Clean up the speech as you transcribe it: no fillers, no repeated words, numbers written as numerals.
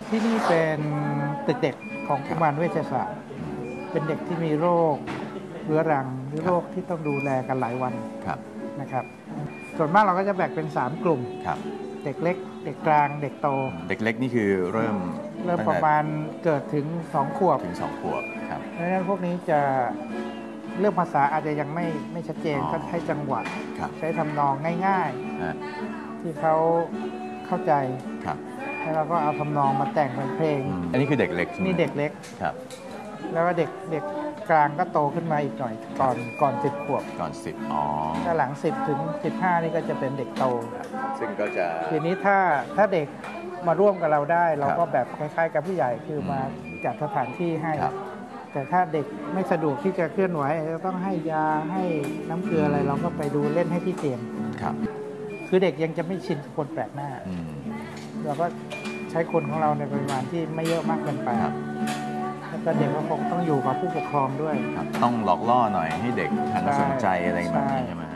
ที่นี่เป็นตึกเด็กของกุมารเวชศาสตร์เป็นเด็กที่มีโรคเรื้อรังหรือโรคที่ต้องดูแลกันหลายวันนะครับส่วนมากเราก็จะแบ่งเป็น3กลุ่มเด็กเล็กเด็กกลางเด็กโตเด็กเล็กนี่คือเริ่มประมาณเกิดถึง2 ขวบครับเพราะฉะนั้นพวกนี้จะเรื่องภาษาอาจจะยังไม่ชัดเจนก็ให้จังหวะใช้ทำนองง่ายๆที่เขาเข้าใจแล้วเราก็เอาทำนองมาแต่งเป็นเพลงอันนี้คือเด็กเล็กนี่เด็กเล็กครับแล้วก็เด็กกลางก็โตขึ้นมาอีกหน่อยก่อน10 ขวบก่อน10 ถ้าหลัง10 ถึง 15นี่ก็จะเป็นเด็กโตซึ่งก็จะทีนี้ถ้าเด็กมาร่วมกับเราได้เราก็แบบคล้ายๆกับผู้ใหญ่คือมาจัดสถานที่ให้แต่ถ้าเด็กไม่สะดวกที่จะเคลื่อนไหวจะต้องให้ยาให้น้ำเกลืออะไรเราก็ไปดูเล่นให้ที่เตียงคือเด็กยังจะไม่ชินกับคนแปลกหน้าเราก็ใช้คนของเราในปริมาณที่ไม่เยอะมากเกินไปแล้วก็เด็กก็คงต้องอยู่กับผู้ปกครองด้วยต้องหลอกล่อหน่อยให้เด็กหันมาสนใจอะไรแบบนี้ใช่ไหม